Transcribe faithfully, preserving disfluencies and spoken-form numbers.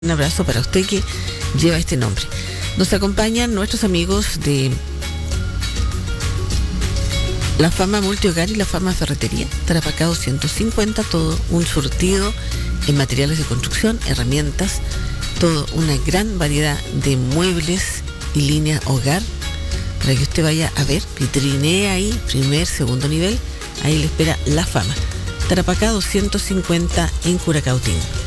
Un abrazo para usted que lleva este nombre. Nos acompañan nuestros amigos de La Fama Multihogar y La Fama Ferretería, Tarapacá doscientos cincuenta, todo un surtido en materiales de construcción, herramientas, todo una gran variedad de muebles y línea hogar para que usted vaya a ver, vitrinee ahí, primer, segundo nivel, ahí le espera La Fama. Tarapacá doscientos cincuenta en Curacautín.